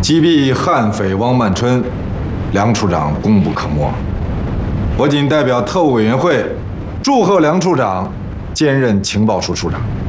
击毙悍匪汪曼春，梁处长功不可没。我谨代表特务委员会祝贺梁处长兼任情报处处长。